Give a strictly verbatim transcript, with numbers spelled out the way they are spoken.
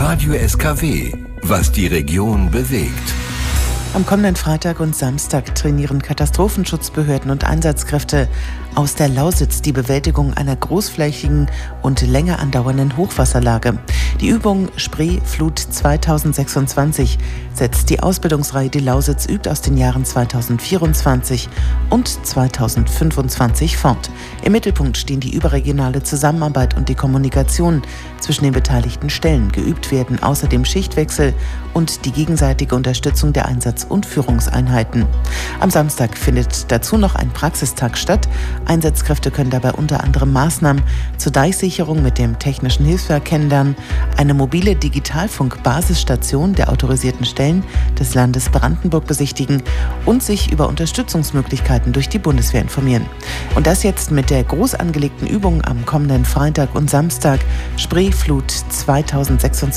Radio S K W, was die Region bewegt. Am kommenden Freitag und Samstag trainieren Katastrophenschutzbehörden und Einsatzkräfte aus der Lausitz die Bewältigung einer großflächigen und länger andauernden Hochwasserlage. Die Übung Spreeflut zweitausendsechsundzwanzig setzt die Ausbildungsreihe Die Lausitz übt aus den Jahren zweitausendvierundzwanzig und zweitausendfünfundzwanzig fort. Im Mittelpunkt stehen die überregionale Zusammenarbeit und die Kommunikation zwischen den beteiligten Stellen. Geübt werden außerdem Schichtwechsel und die gegenseitige Unterstützung der Einsatz- und Führungseinheiten. Am Samstag findet dazu noch ein Praxistag statt. Einsatzkräfte können dabei unter anderem Maßnahmen zur Deichsicherung mit dem Technischen Hilfswerk kennenlernen, eine mobile Digitalfunk-Basisstation der autorisierten Stellen des Landes Brandenburg besichtigen und sich über Unterstützungsmöglichkeiten durch die Bundeswehr informieren. Und das jetzt mit der groß angelegten Übung am kommenden Freitag und Samstag Spreeflut zweitausendsechsundzwanzig.